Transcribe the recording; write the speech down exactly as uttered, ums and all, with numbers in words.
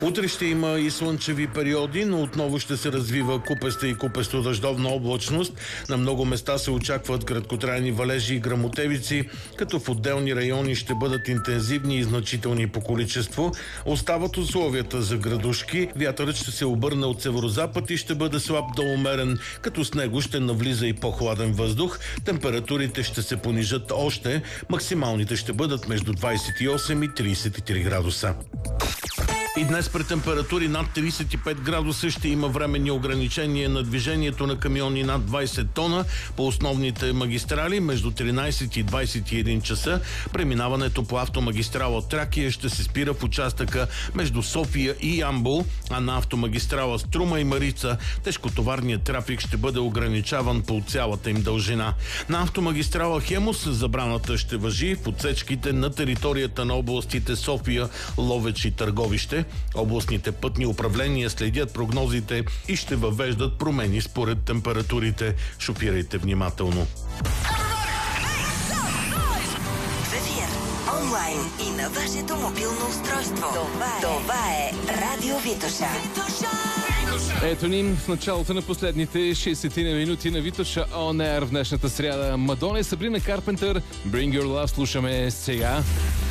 Утре ще има и слънчеви периоди, но отново ще се развива купеста и купесто-дъждовна облачност. На много места се очакват краткотрайни валежи и гръмотевици, като в отделни райони ще бъдат интензивни и значителни по количество. Остават условията за градушки. Вятърът ще се обърне от северозапад и ще бъде слаб до умерен, като с него ще навлиза и по-хладен въздух. Температурите ще се понижат още. Максималните ще бъдат между двадесет и осем и тридесет и три градуса. И днес при температури над тридесет и пет градуса ще има временни ограничения на движението на камиони над двадесет тона по основните магистрали между тринадесет и двадесет и един часа. Преминаването по автомагистрала Тракия ще се спира в участъка между София и Ямбол, а на автомагистрала Струма и Марица тежкотоварният трафик ще бъде ограничаван по цялата им дължина. На автомагистрала Хемус забраната ще важи в отсечките на територията на областите София, Ловеч и Търговище. Областните пътни управления следят прогнозите и ще въвеждат промени според температурите. Шофирайте внимателно. В ефир, онлайн и на вашето мобилно устройство. Това е, Това е Радио Витоша. Ето ни в началото на последните шейсет минути на Витоша On Air в днешната сряда. Мадона и Сабрина Карпентър, Bring Your Love слушаме сега.